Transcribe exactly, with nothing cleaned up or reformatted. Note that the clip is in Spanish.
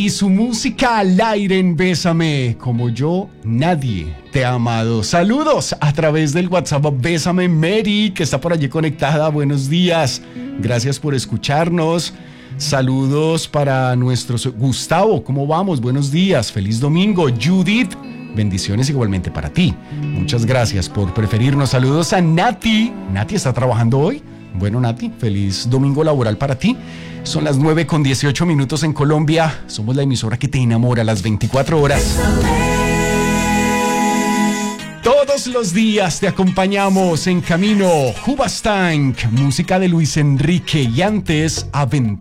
Y su música al aire en Bésame, como yo, nadie te ha amado. Saludos a través del WhatsApp Bésame Mary, que está por allí conectada. Buenos días, gracias por escucharnos. Saludos para nuestros... Gustavo, ¿cómo vamos? Buenos días, feliz domingo. Judith, bendiciones igualmente para ti. Muchas gracias por preferirnos. Saludos a Nati. Nati está trabajando hoy. Bueno, Nati, feliz domingo laboral para ti. Son las nueve con dieciocho minutos en Colombia. Somos la emisora que te enamora a las veinticuatro horas. Todos los días te acompañamos en camino. Hubastank, música de Luis Enrique y antes Aventura.